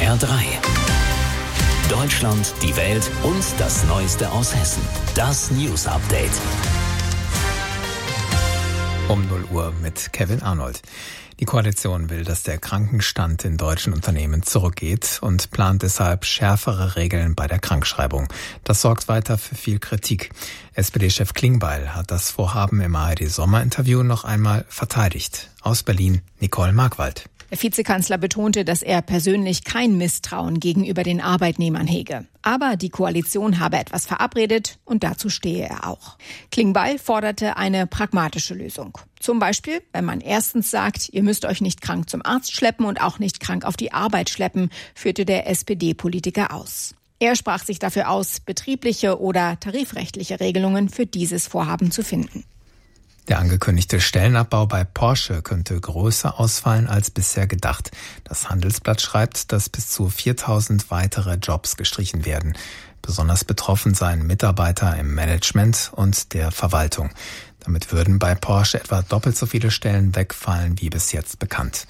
SWR 3. Deutschland, die Welt und das Neueste aus Hessen. Das News Update. Um 0 Uhr mit Kevin Arnold. Die Koalition will, dass der Krankenstand in deutschen Unternehmen zurückgeht und plant deshalb schärfere Regeln bei der Krankschreibung. Das sorgt weiter für viel Kritik. SPD-Chef Klingbeil hat das Vorhaben im ARD-Sommerinterview noch einmal verteidigt. Aus Berlin Nicole Markwald. Der Vizekanzler betonte, dass er persönlich kein Misstrauen gegenüber den Arbeitnehmern hege. Aber die Koalition habe etwas verabredet und dazu stehe er auch. Klingbeil forderte eine pragmatische Lösung. Zum Beispiel, wenn man erstens sagt, ihr müsst euch nicht krank zum Arzt schleppen und auch nicht krank auf die Arbeit schleppen, führte der SPD-Politiker aus. Er sprach sich dafür aus, betriebliche oder tarifrechtliche Regelungen für dieses Vorhaben zu finden. Der angekündigte Stellenabbau bei Porsche könnte größer ausfallen als bisher gedacht. Das Handelsblatt schreibt, dass bis zu 4.000 weitere Jobs gestrichen werden. Besonders betroffen seien Mitarbeiter im Management und der Verwaltung. Damit würden bei Porsche etwa doppelt so viele Stellen wegfallen wie bis jetzt bekannt.